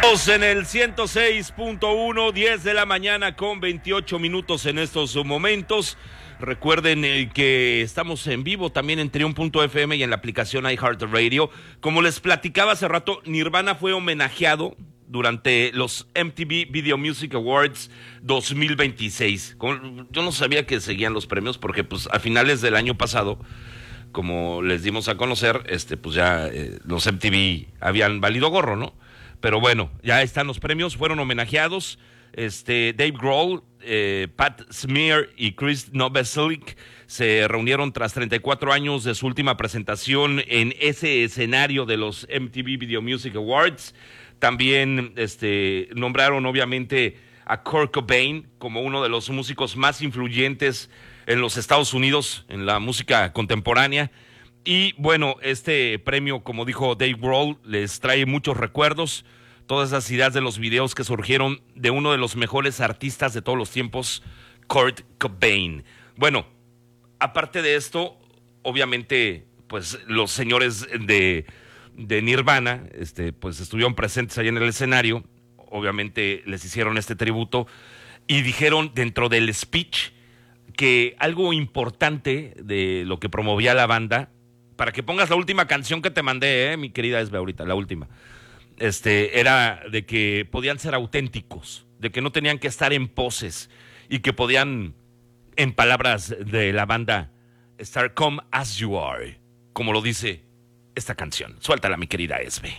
Estamos en el 106.1, 10 de la mañana con 28 minutos en estos momentos. Recuerden que estamos en vivo también en Triun.fm y en la aplicación iHeartRadio. Como les platicaba hace rato, Nirvana fue homenajeado durante los MTV Video Music Awards 2026. Yo no sabía que seguían los premios porque pues a finales del año pasado, como les dimos a conocer, pues ya los MTV habían valido gorro, ¿no? Pero bueno, ya están los premios, fueron homenajeados. Dave Grohl, Pat Smear y Chris Novoselic se reunieron tras 34 años de su última presentación en ese escenario de los MTV Video Music Awards. También nombraron obviamente a Kurt Cobain como uno de los músicos más influyentes en los Estados Unidos en la música contemporánea. Y bueno, este premio, como dijo Dave Grohl, les trae muchos recuerdos, todas esas ideas de los videos que surgieron de uno de los mejores artistas de todos los tiempos, Kurt Cobain. Bueno, aparte de esto, obviamente, pues los señores de Nirvana, pues estuvieron presentes ahí en el escenario, obviamente les hicieron este tributo y dijeron dentro del speech que algo importante de lo que promovía la banda, para que pongas la última canción que te mandé, mi querida Esbe, ahorita, la última, era de que podían ser auténticos, de que no tenían que estar en poses y que podían, en palabras de la banda, estar come as you are, como lo dice esta canción. Suéltala, mi querida Esbe.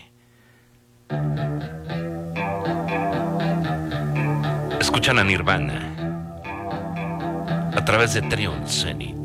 Escuchan a Nirvana a través de Triun Zenith.